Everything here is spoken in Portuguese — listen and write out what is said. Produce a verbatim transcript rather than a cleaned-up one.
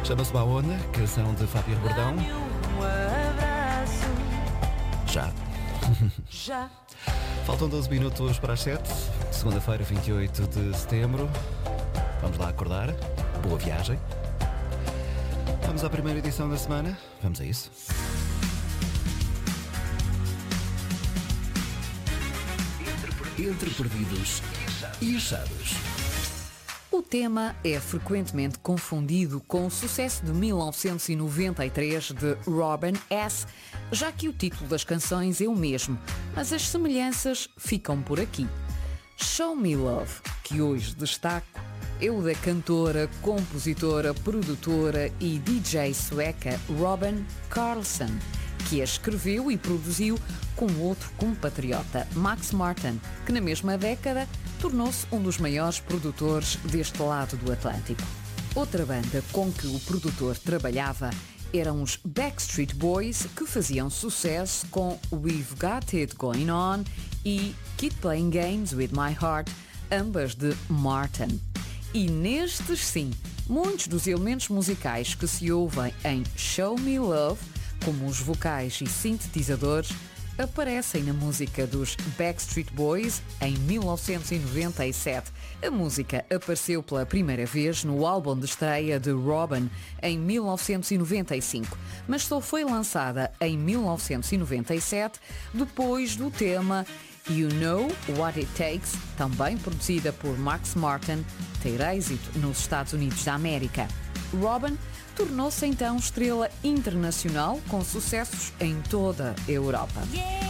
Chama-se Baona, canção de Fábio Rebordão. Já. Já. Faltam doze minutos para as sete, segunda-feira, vinte e oito de setembro. Vamos lá acordar. Boa viagem. Vamos à primeira edição da semana. Vamos a isso. Entre perdidos e achados. O tema é frequentemente confundido com o sucesso de mil novecentos e noventa e três de Robin S., já que o título das canções é o mesmo, mas as semelhanças ficam por aqui. Show Me Love, que hoje destaco, é o da cantora, compositora, produtora e D J sueca Robin Karlsson, que a escreveu e produziu com outro compatriota, Max Martin, que na mesma década tornou-se um dos maiores produtores deste lado do Atlântico. Outra banda com que o produtor trabalhava eram os Backstreet Boys, que faziam sucesso com We've Got It Going On e Keep Playing Games With My Heart, ambas de Martin. E nestes, sim, muitos dos elementos musicais que se ouvem em Show Me Love, como os vocais e sintetizadores, aparecem na música dos Backstreet Boys em mil novecentos e noventa e sete. A música apareceu pela primeira vez no álbum de estreia de Robin em mil novecentos e noventa e cinco, mas só foi lançada em mil novecentos e noventa e sete depois do tema You Know What It Takes, também produzida por Max Martin, ter êxito nos Estados Unidos da América. Robin tornou-se então estrela internacional com sucessos em toda a Europa.